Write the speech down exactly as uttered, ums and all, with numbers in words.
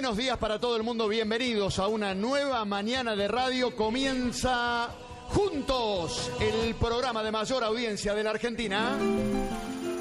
Buenos días para todo el mundo, bienvenidos a una nueva mañana de radio. Comienza Juntos, el programa de mayor audiencia de la Argentina.